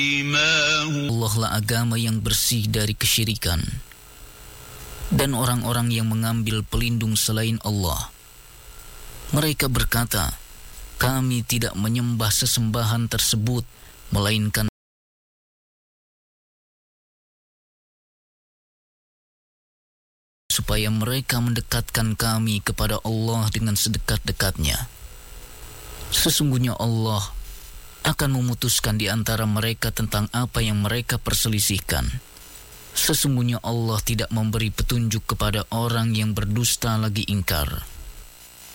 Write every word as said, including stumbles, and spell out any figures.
Allah lah agama yang bersih dari kesyirikan. Dan orang-orang yang mengambil pelindung selain Allah, mereka berkata, kami tidak menyembah sesembahan tersebut, melainkan supaya mereka mendekatkan kami kepada Allah dengan sedekat-dekatnya. Sesungguhnya Allah akan memutuskan di antara mereka tentang apa yang mereka perselisihkan. Sesungguhnya Allah tidak memberi petunjuk kepada orang yang berdusta lagi ingkar.